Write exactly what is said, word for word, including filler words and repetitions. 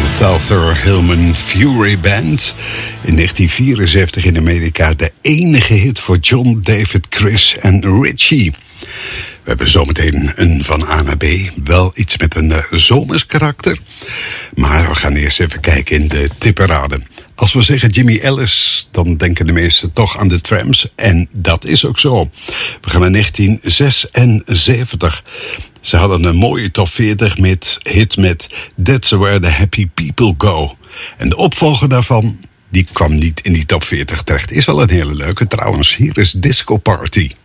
Souther Hillman Fury Band. In negentien vierenzeventig in Amerika de enige hit voor John, David, Chris en Richie. We hebben zometeen een van A naar B. Wel iets met een uh, zomers karakter. Maar we gaan eerst even kijken in de tipperade. Als we zeggen Jimmy Ellis, dan denken de meesten toch aan de Tramps. En dat is ook zo. We gaan naar negentien zesenzeventig. Ze hadden een mooie top veertig met hit met That's Where the Happy People Go. En de opvolger daarvan, die kwam niet in die top veertig terecht. Is wel een hele leuke trouwens. Hier is Disco Party.